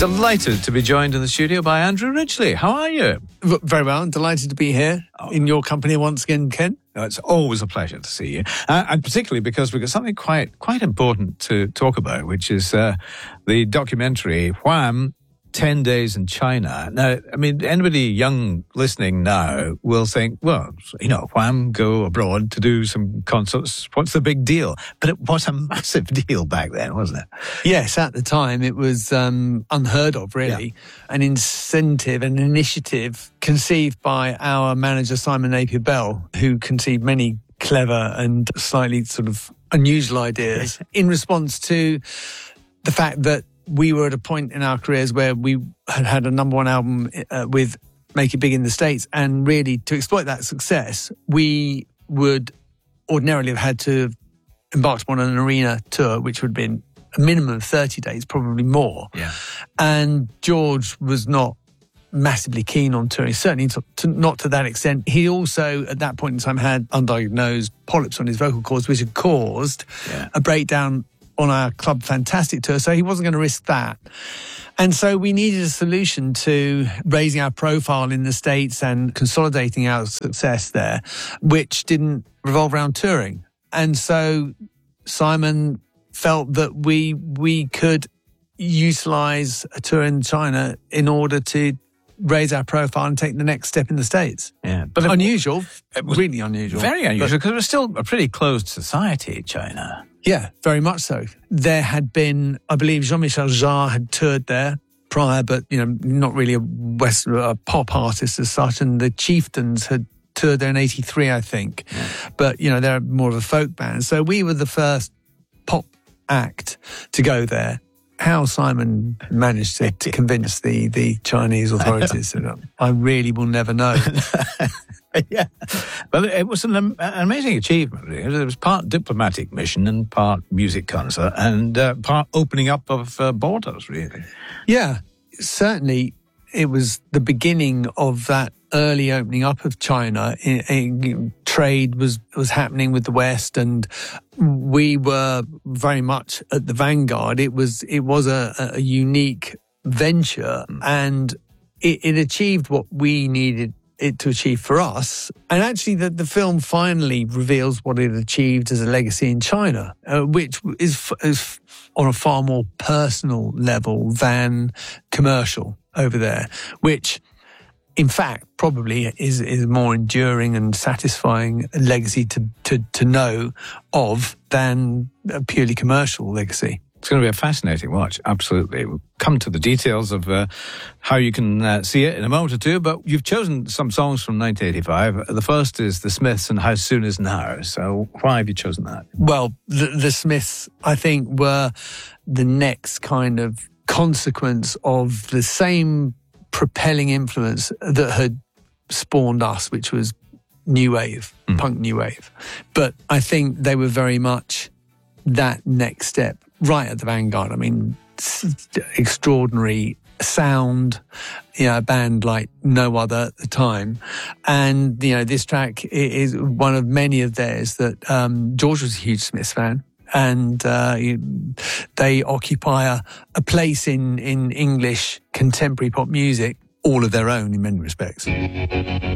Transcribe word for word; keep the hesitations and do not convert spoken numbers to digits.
Delighted to be joined in the studio by Andrew Ridgeley. How are you? V- Very well. I'm delighted to be here oh. in your company once again, Ken. Oh, it's always a pleasure to see you. Uh, and particularly because we've got something quite quite important to talk about, which is uh, the documentary Wham! ten days in China. Now, I mean, anybody young listening now will think, well, you know, Wham! Go abroad to do some concerts. What's the big deal? But it was a massive deal back then, wasn't it? Yes, at the time it was um, unheard of, really. Yeah. An incentive, an initiative conceived by our manager, Simon Napier Bell, who conceived many clever and slightly sort of unusual ideas in response to the fact that we were at a point in our careers where we had had a number one album uh, with Make It Big in the States, and really to exploit that success, we would ordinarily have had to have embarked upon an arena tour, which would have been a minimum of thirty days, probably more. Yeah. And George was not massively keen on touring, certainly to, to, not to that extent. He also, at that point in time, had undiagnosed polyps on his vocal cords, which had caused yeah. a breakdown on our Club Fantastic tour, so he wasn't going to risk that. And so we needed a solution to raising our profile in the States and consolidating our success there, which didn't revolve around touring. And so Simon felt that we we could utilise a tour in China in order to raise our profile and take the next step in the States. Yeah, but unusual, it, it was really unusual. Very unusual, because it was still a pretty closed society, China. Yeah, very much so. There had been, I believe, Jean-Michel Jarre had toured there prior, but, you know, not really a Western, a pop artist as such, and the Chieftains had toured there in eighty-three, I think. Yeah. But, you know, they're more of a folk band. So we were the first pop act to go there. How Simon managed to, to convince the, the Chinese authorities, I really will never know. Yeah, but it was an, an amazing achievement. It was part diplomatic mission and part music concert and uh, part opening up of uh, borders, really. Yeah, certainly it was the beginning of that early opening up of China. In, in, trade was, was happening with the West, and we were very much at the vanguard. It was it was a, a unique venture, and it, it achieved what we needed it to achieve for us. And actually the, the film finally reveals what it achieved as a legacy in China, uh, which is, is on a far more personal level than commercial over there, which in fact probably is is more enduring and satisfying legacy to, to, to know of than a purely commercial legacy. It's going to be a fascinating watch, absolutely. We'll come to the details of uh, how you can uh, see it in a moment or two, but you've chosen some songs from nineteen eighty-five. The first is The Smiths and How Soon Is Now. So why have you chosen that? Well, the, the Smiths, I think, were the next kind of consequence of the same propelling influence that had spawned us, which was new wave, mm. punk new wave. But I think they were very much that next step, right at the vanguard. I mean, extraordinary sound, you know, a band like no other at the time. And, you know, this track is one of many of theirs that um, George was a huge Smiths fan. And uh, they occupy a, a place in, in English contemporary pop music, all of their own in many respects.